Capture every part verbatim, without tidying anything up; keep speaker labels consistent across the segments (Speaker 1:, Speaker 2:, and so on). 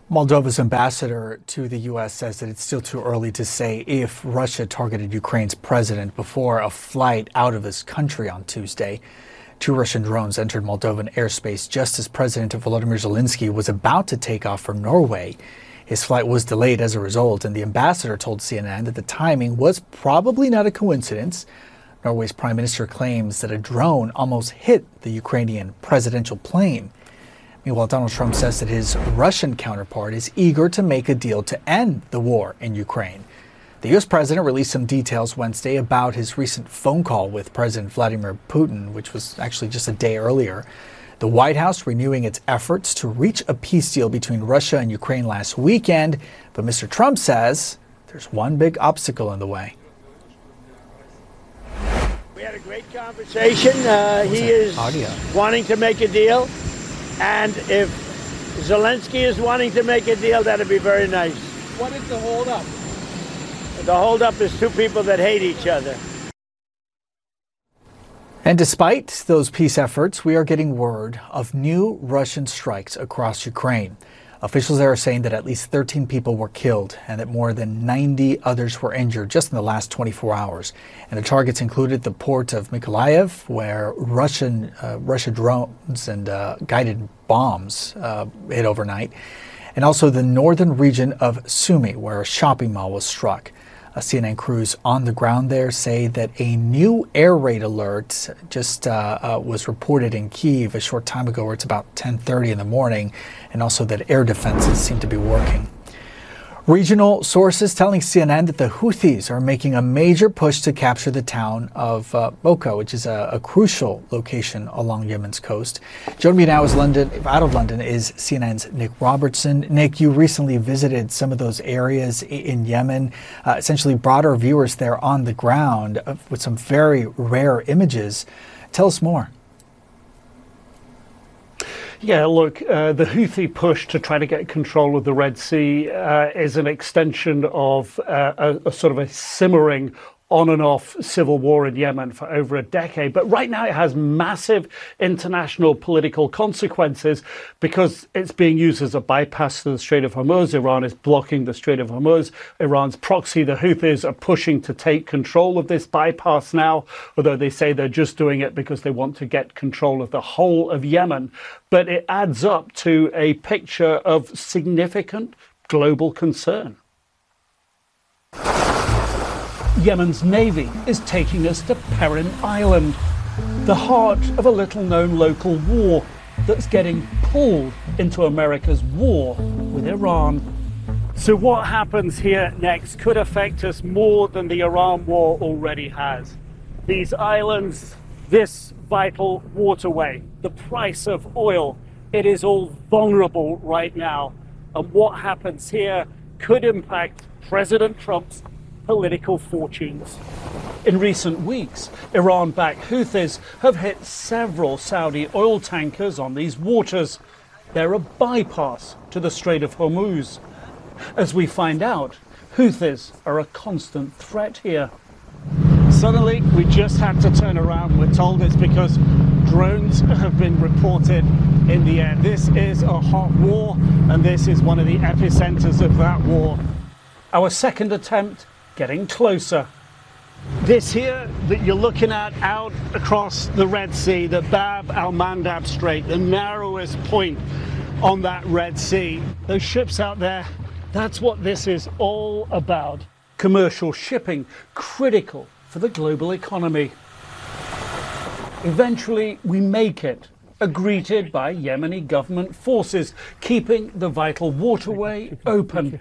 Speaker 1: Moldova's ambassador to the U S says that it's still too early to say if Russia targeted Ukraine's president before a flight out of his country on Tuesday. Two Russian drones entered Moldovan airspace just as President Volodymyr Zelensky was about to take off for Norway. His flight was delayed as a result, and the ambassador told C N N that the timing was probably not a coincidence. Norway's prime minister claims that a drone almost hit the Ukrainian presidential plane. Meanwhile, Donald Trump says that his Russian counterpart is eager to make a deal to end the war in Ukraine. The U S president released some details Wednesday about his recent phone call with President Vladimir Putin, which was actually just a day earlier. The White House renewing its efforts to reach a peace deal between Russia and Ukraine last weekend, but Mister Trump says there's one big obstacle in the way.
Speaker 2: We had a great conversation. Uh, he is
Speaker 1: audio.
Speaker 2: wanting to make a deal. And if Zelensky is wanting to make a deal, that'd be very nice.
Speaker 3: What is the holdup?
Speaker 2: The holdup is two people that hate each other.
Speaker 1: And despite those peace efforts, we are getting word of new Russian strikes across Ukraine. Officials there are saying that at least thirteen people were killed and that more than ninety others were injured just in the last twenty-four hours. And the targets included the port of Mykolaiv, where Russian uh, Russia drones and uh, guided bombs uh, hit overnight, and also the northern region of Sumy, where a shopping mall was struck. Uh, C N N crews on the ground there say that a new air raid alert just uh, uh, was reported in Kyiv a short time ago, where it's about ten thirty in the morning, and also that air defenses seem to be working. Regional sources telling C N N that the Houthis are making a major push to capture the town of uh, Boka, which is a, a crucial location along Yemen's coast. Joining me now is London, out of London is C N N's Nick Robertson. Nick, you recently visited some of those areas in Yemen, uh, essentially brought our viewers there on the ground uh, with some very rare images. Tell us more.
Speaker 4: Yeah, look, uh, the Houthi push to try to get control of the Red Sea uh, is an extension of uh, a, a sort of a simmering on and off civil war in Yemen for over a decade. But right now it has massive international political consequences because it's being used as a bypass to the Strait of Hormuz. Iran is blocking the Strait of Hormuz. Iran's proxy, the Houthis, are pushing to take control of this bypass now, although they say they're just doing it because they want to get control of the whole of Yemen. But it adds up to a picture of significant global concern. Yemen's navy is taking us to Perim Island, the heart of a little-known local war that's getting pulled into America's war with Iran. So what happens here next could affect us more than the Iran war already has. These islands, this vital waterway, the price of oil, it is all vulnerable right now. And what happens here could impact President Trump's political fortunes. In recent weeks, Iran-backed Houthis have hit several Saudi oil tankers on these waters. They're a bypass to the Strait of Hormuz. As we find out, Houthis are a constant threat here. Suddenly, we just had to turn around. We're told it's because drones have been reported in the air. This is a hot war, and this is one of the epicenters of that war. Our second attempt getting closer. This here that you're looking at out across the Red Sea, the Bab al-Mandab Strait, the narrowest point on that Red Sea. Those ships out there, that's what this is all about. Commercial shipping, critical for the global economy. Eventually, we make it, greeted by Yemeni government forces, keeping the vital waterway open.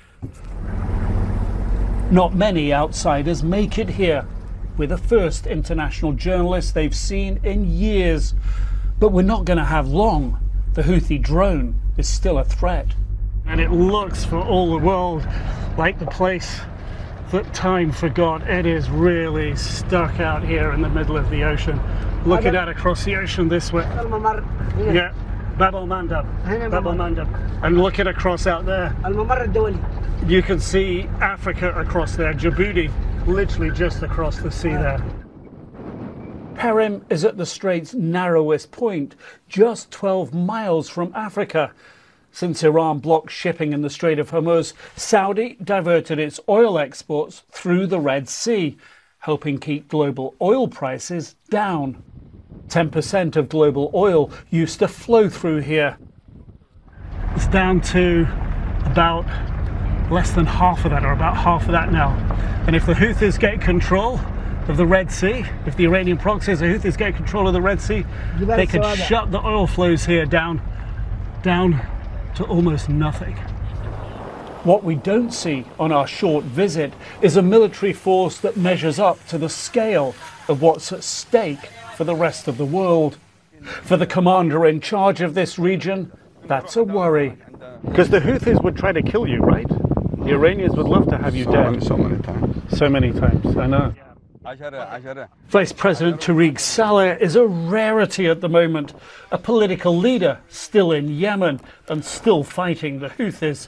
Speaker 4: Not many outsiders make it here. We're the first international journalists they've seen in years. But we're not going to have long. The Houthi drone is still a threat. And it looks for all the world like the place that time forgot. It is really stuck out here in the middle of the ocean. Looking out across the ocean this way. Yeah, Bab al-Mandab. Bab al-Mandab. And looking across out there. You can see Africa across there, Djibouti, literally just across the sea there. Perim is at the strait's narrowest point, just twelve miles from Africa. Since Iran blocked shipping in the Strait of Hormuz, Saudi diverted its oil exports through the Red Sea, helping keep global oil prices down. ten percent of global oil used to flow through here. It's down to about less than half of that, or about half of that now. And if the Houthis get control of the Red Sea, if the Iranian proxies, the Houthis get control of the Red Sea, they could shut the oil flows here down, down to almost nothing. What we don't see on our short visit is a military force that measures up to the scale of what's at stake for the rest of the world. For the commander in charge of this region, that's a worry. Because the Houthis would try to kill you, right? The Iranians would love to have you
Speaker 3: so
Speaker 4: dead.
Speaker 3: Many, so many times.
Speaker 4: So many times, I know. Vice President Tariq Saleh is a rarity at the moment, a political leader still in Yemen and still fighting the Houthis.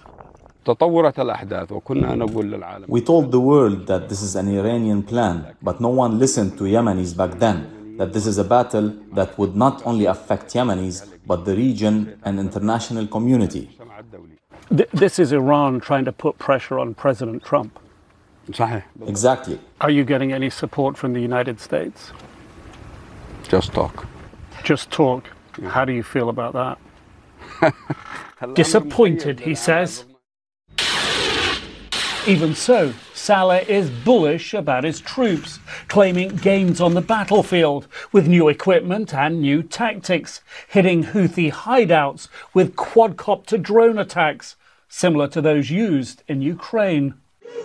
Speaker 5: We told the world that this is an Iranian plan, but no one listened to Yemenis back then, that this is a battle that would not only affect Yemenis, but the region and international community.
Speaker 4: This is Iran trying to put pressure on President Trump.
Speaker 5: Exactly.
Speaker 4: Are you getting any support from the United States?
Speaker 3: Just talk.
Speaker 4: Just talk. Yeah. How do you feel about that? Disappointed, he says. Even so, Saleh is bullish about his troops, claiming gains on the battlefield with new equipment and new tactics, hitting Houthi hideouts with quadcopter drone attacks, similar to those used in Ukraine.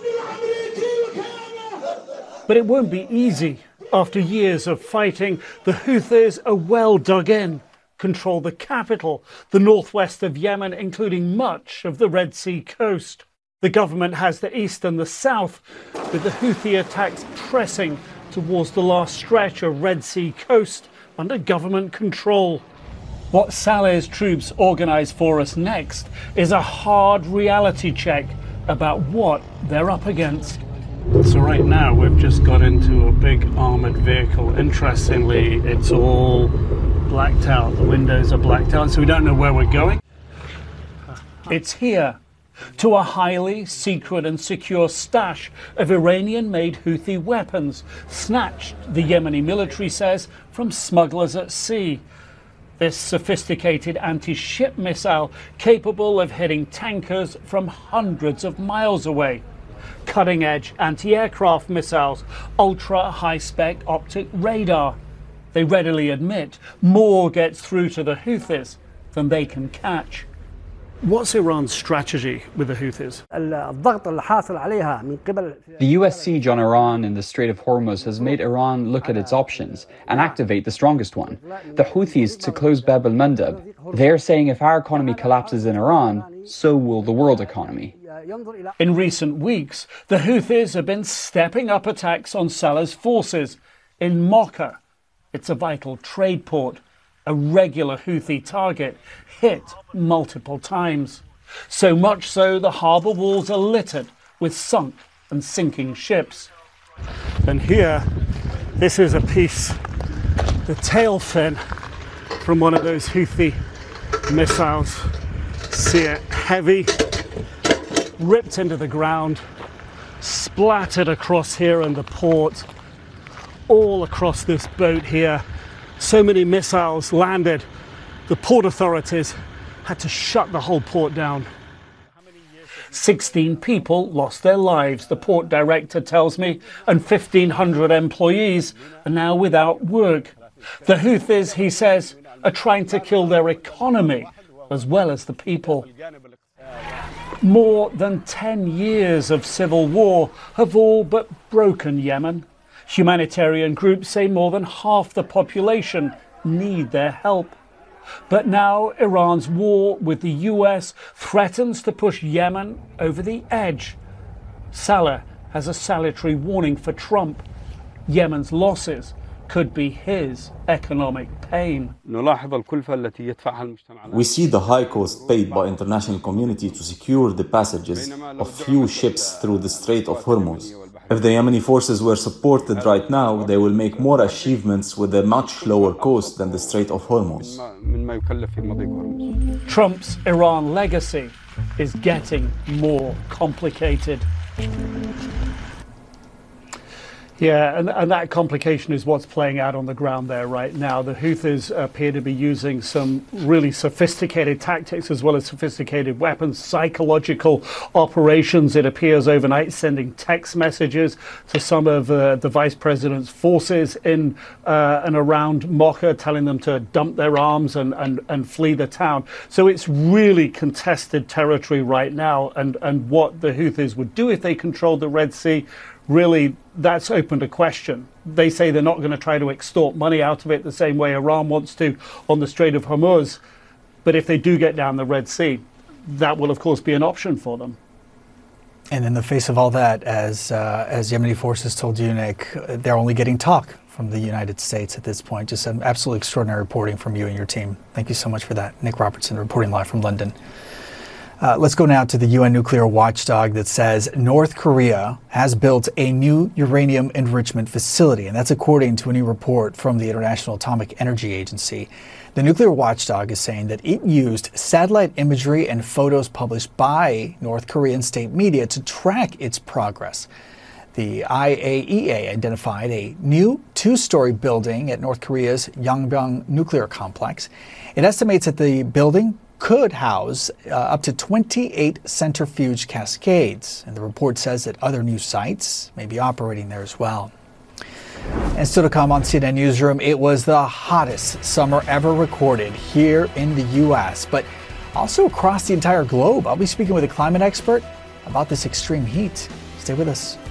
Speaker 4: But it won't be easy. After years of fighting, the Houthis are well dug in, control the capital, the northwest of Yemen, including much of the Red Sea coast. The government has the east and the south, with the Houthi attacks pressing towards the last stretch of Red Sea coast under government control. What Saleh's troops organise for us next is a hard reality check about what they're up against. So right now we've just got into a big armoured vehicle. Interestingly, it's all blacked out. The windows are blacked out, so we don't know where we're going. It's here, to a highly secret and secure stash of Iranian-made Houthi weapons, snatched, the Yemeni military says, from smugglers at sea. This sophisticated anti-ship missile capable of hitting tankers from hundreds of miles away. Cutting-edge anti-aircraft missiles, ultra-high-spec optic radar. They readily admit more gets through to the Houthis than they can catch. What's Iran's strategy with the Houthis?
Speaker 6: The U S siege on Iran in the Strait of Hormuz has made Iran look at its options and activate the strongest one, the Houthis, to close Bab al-Mandab. They're saying if our economy collapses in Iran, so will the world economy.
Speaker 4: In recent weeks, the Houthis have been stepping up attacks on Saleh's forces in Mocha. It's a vital trade port, a regular Houthi target, hit multiple times. So much so the harbour walls are littered with sunk and sinking ships. And here, this is a piece, the tail fin from one of those Houthi missiles. See it, heavy, ripped into the ground, splattered across here in the port, all across this boat here. So many missiles landed, the port authorities had to shut the whole port down. sixteen people lost their lives, the port director tells me, and fifteen hundred employees are now without work. The Houthis, he says, are trying to kill their economy as well as the people. More than ten years of civil war have all but broken Yemen. Humanitarian groups say more than half the population need their help. But now Iran's war with the U S threatens to push Yemen over the edge. Saleh has a salutary warning for Trump. Yemen's losses could be his economic pain.
Speaker 5: We see the high cost paid by international community to secure the passages of few ships through the Strait of Hormuz. If the Yemeni forces were supported right now, they will make more achievements with a much lower cost than the Strait of Hormuz.
Speaker 4: Trump's Iran legacy is getting more complicated. Yeah, and, and that complication is what's playing out on the ground there right now. The Houthis appear to be using some really sophisticated tactics as well as sophisticated weapons, psychological operations, it appears overnight, sending text messages to some of uh, the vice president's forces in uh, and around Mocha, telling them to dump their arms and, and, and flee the town. So it's really contested territory right now, and, and what the Houthis would do if they controlled the Red Sea, really, that's open to question. They say they're not going to try to extort money out of it the same way Iran wants to on the Strait of Hormuz. But if they do get down the Red Sea, that will, of course, be an option for them.
Speaker 1: And in the face of all that, as uh, as Yemeni forces told you, Nick, they're only getting talk from the United States at this point. Just some absolutely extraordinary reporting from you and your team. Thank you so much for that. Nick Robertson reporting live from London. Uh, let's go now to the U N nuclear watchdog that says North Korea has built a new uranium enrichment facility, and that's according to a new report from the International Atomic Energy Agency. The nuclear watchdog is saying that it used satellite imagery and photos published by North Korean state media to track its progress. The I A E A identified a new two-story building at North Korea's Yongbyon nuclear complex. It estimates that the building could house uh, up to twenty-eight centrifuge cascades. And the report says that other new sites may be operating there as well. And still to come on C N N Newsroom, it was the hottest summer ever recorded here in the U S, but also across the entire globe. I'll be speaking with a climate expert about this extreme heat. Stay with us.